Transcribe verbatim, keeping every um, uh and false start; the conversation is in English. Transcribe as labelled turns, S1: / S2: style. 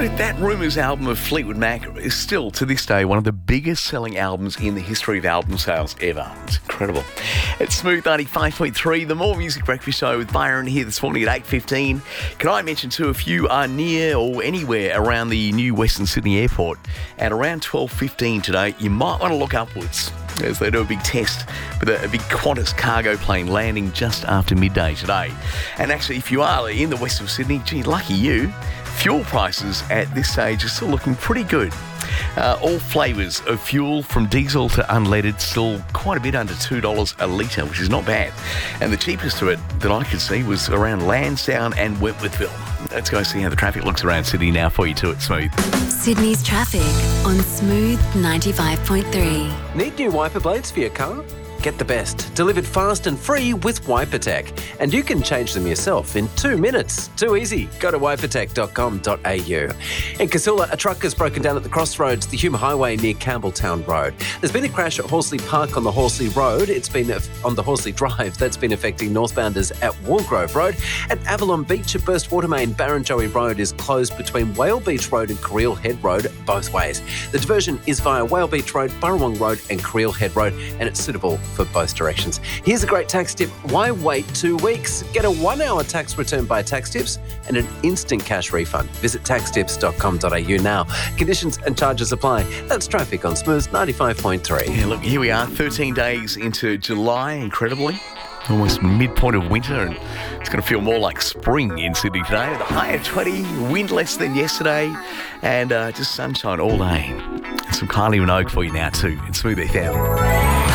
S1: know, that Rumours album of Fleetwood Mac is still, to this day, one of the biggest selling albums in the history of album sales ever. It's incredible. It's Smooth ninety-five point three, the More Music Breakfast Show with Byron here this morning at eight fifteen. Can I mention too, if you are near or anywhere around the new Western Sydney Airport, at around twelve fifteen today, you might want to look upwards as they do a big test with a, a big Qantas cargo plane landing just after midday today. And actually, if you are in the west of Sydney, gee, lucky you, fuel prices at this stage are still looking pretty good. Uh, all flavours of fuel, from diesel to unleaded, still quite a bit under two dollars a litre, which is not bad. And the cheapest to it that I could see was around Lansdowne and Wentworthville. Let's go see how the traffic looks around Sydney now for you too at Smooth.
S2: Sydney's traffic on Smooth ninety-five point three.
S3: Need new wiper blades for your car? Get the best, delivered fast and free with WiperTech. And you can change them yourself in two minutes. Too easy. Go to wipertech dot com dot a u. In Casula, a truck has broken down at the crossroads, the Hume Highway near Campbelltown Road. There's been a crash at Horsley Park on the Horsley Road. It's been on the Horsley Drive. That's been affecting northbounders at Wargrove Road. At Avalon Beach at Burst Watermain, Barrenjoey Road is closed between Whale Beach Road and Creel Head Road both ways. The diversion is via Whale Beach Road, Burrawong Road and Creel Head Road, and it's suitable for both directions. Here's a great tax tip. Why wait two weeks? Get a one-hour tax return by Tax Tips and an instant cash refund. Visit tax tips dot com dot a u now. Conditions and charges apply. That's traffic on Smooth ninety-five point three.
S1: Yeah, look, here we are, thirteen days into July, incredibly. Almost midpoint of winter, and it's going to feel more like spring in Sydney today. The high of twenty, wind less than yesterday, and uh, just sunshine all day. And some Kylie Minogue for you now too. It's Smooth F M.